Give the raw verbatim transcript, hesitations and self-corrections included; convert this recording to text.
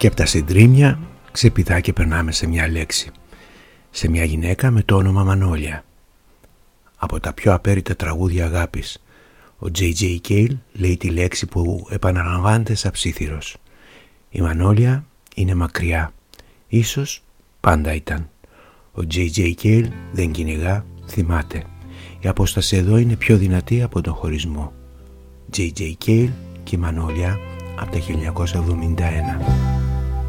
Και από τα συντρίμμια ξεπηδά και περνάμε σε μια λέξη. Σε μια γυναίκα με το όνομα Μανόλια. Από τα πιο απέριτα τραγούδια αγάπης, ο τζέι τζέι Cale λέει τη λέξη που επαναλαμβάνεται σαν ψήθυρος. Η Μανόλια είναι μακριά. Ίσως πάντα ήταν. Ο τζέι τζέι Cale δεν κυνηγά, θυμάται. Η απόσταση εδώ είναι πιο δυνατή από τον χωρισμό. τζέι τζέι Cale και η Μανόλια από το χίλια εννιακόσια εβδομήντα ένα.